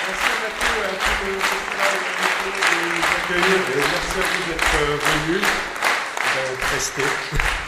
Merci à Mathieu et à tout le festival de nous accueillir. Et merci à vous d'être venus, d'être restés.